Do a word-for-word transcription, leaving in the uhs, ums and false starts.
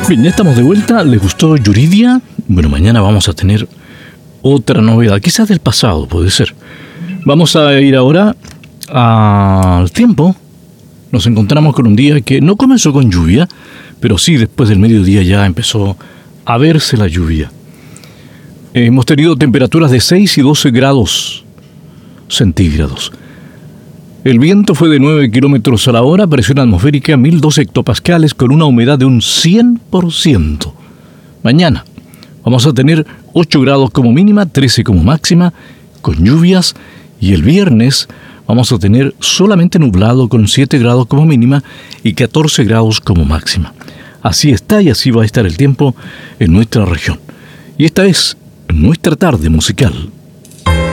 Bien, ya estamos de vuelta. ¿Les gustó Yuridia? Bueno, mañana vamos a tener otra novedad, quizás del pasado, puede ser. Vamos a ir ahora al tiempo. Nos encontramos con un día que no comenzó con lluvia, pero sí después del mediodía ya empezó a verse la lluvia. Hemos tenido temperaturas de seis y doce grados centígrados. El viento fue de nueve kilómetros a la hora, presión atmosférica mil dos hectopascales con una humedad de un cien por ciento. Mañana vamos a tener ocho grados como mínima, trece como máxima, con lluvias, y el viernes vamos a tener solamente nublado con siete grados como mínima y catorce grados como máxima. Así está y así va a estar el tiempo en nuestra región. Y esta es nuestra tarde musical.